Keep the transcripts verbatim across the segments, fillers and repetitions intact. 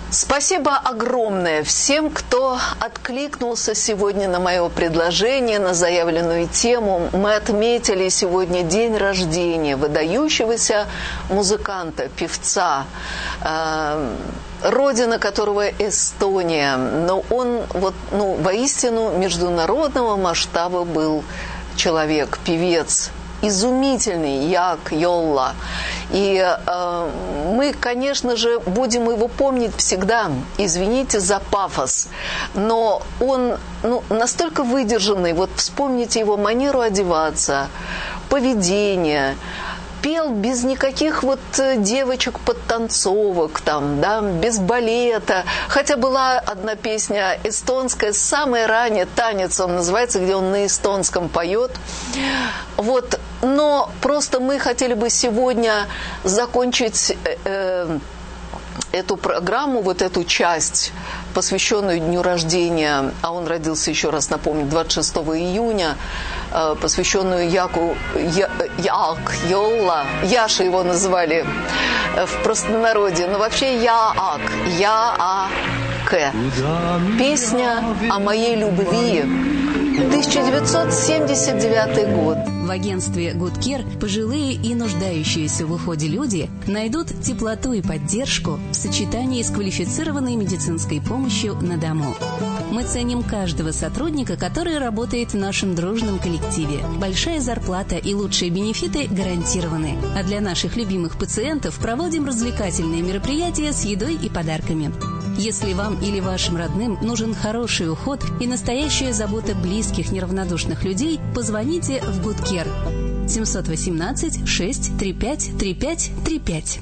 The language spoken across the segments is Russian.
Спасибо огромное всем, кто откликнулся сегодня на мое предложение, на заявленную тему. Мы отметили сегодня день рождения выдающегося музыканта, певца, э, родина которого Эстония. Но он вот, ну, воистину международного масштаба был человек, певец. Изумительный Яак Йолла. И э, мы, конечно же, будем его помнить всегда. Извините за пафос. Но он ну, настолько выдержанный. Вот вспомните его манеру одеваться, поведение. Пел без никаких вот девочек-подтанцовок, там, да, без балета. Хотя была одна песня эстонская, самая ранняя, «Танец» он называется, где он на эстонском поет. Вот. Но просто мы хотели бы сегодня закончить э, эту программу, вот эту часть, посвященную дню рождения, а он родился, еще раз напомню, двадцать шестого июня, э, посвященную Яку Я, Яак Йолла, Яша его называли в простонародье, но вообще Яак, Яак. Песня о моей любви. тысяча девятьсот семьдесят девятый год. В агентстве Good Care пожилые и нуждающиеся в уходе люди найдут теплоту и поддержку в сочетании с квалифицированной медицинской помощью на дому. Мы ценим каждого сотрудника, который работает в нашем дружном коллективе. Большая зарплата и лучшие бенефиты гарантированы. А для наших любимых пациентов проводим развлекательные мероприятия с едой и подарками. Если вам или вашим родным нужен хороший уход и настоящая забота близких неравнодушных людей, позвоните в Good Care семь один восемь шесть три пять три пять три пять.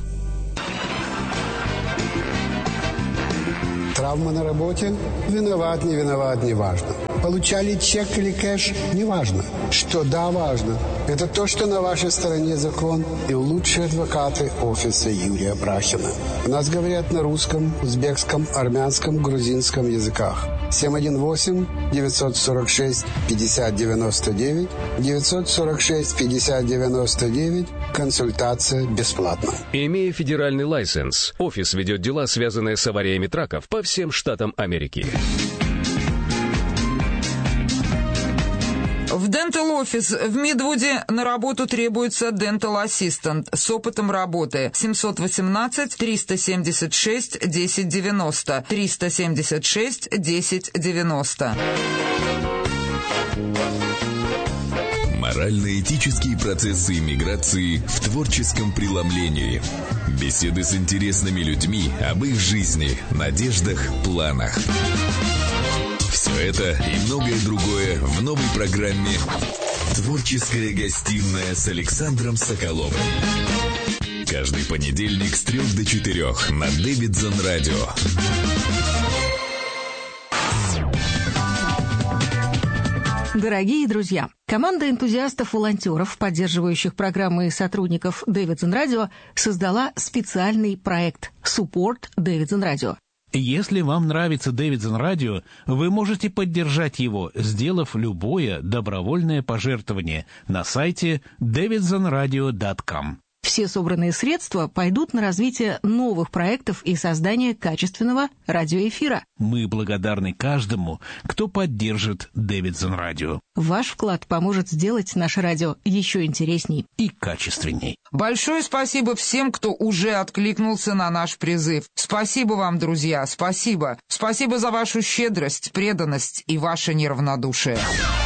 Травма на работе? Виноват, не виноват, не важно. Получали чек или кэш? Не важно. Что да, важно. Это то, что на вашей стороне закон и лучшие адвокаты офиса Юрия Брахина. У нас говорят на русском, узбекском, армянском, грузинском языках. семь один восемь девятьсот сорок шесть пятьдесят девяносто девять девятьсот сорок шесть пятьдесят девяносто девять. Консультация бесплатна. Имея федеральный лайсенс, офис ведет дела, связанные с авариями траков по всем штатам Америки. В Dental Office в Мидвуде на работу требуется Dental Assistant с опытом работы. семь один восемь триста семьдесят шесть десять девяносто триста семьдесят шесть десять девяносто. Морально-этические процессы иммиграции в творческом преломлении. Беседы с интересными людьми об их жизни, надеждах, планах. Все это и многое другое в новой программе «Творческая гостиная» с Александром Соколовым. Каждый понедельник с трех до четырех на Дэвидсон Радио. Дорогие друзья, команда энтузиастов-волонтеров, поддерживающих программы и сотрудников Дэвидсон Радио, создала специальный проект «Support Дэвидсон Радио». Если вам нравится Дэвидсон Радио, вы можете поддержать его, сделав любое добровольное пожертвование на сайте дэвидсон радио точка ком. Все собранные средства пойдут на развитие новых проектов и создание качественного радиоэфира. Мы благодарны каждому, кто поддержит Дэвидсон Радио. Ваш вклад поможет сделать наше радио еще интересней и качественней. Большое спасибо всем, кто уже откликнулся на наш призыв. Спасибо вам, друзья, спасибо. Спасибо за вашу щедрость, преданность и ваше неравнодушие.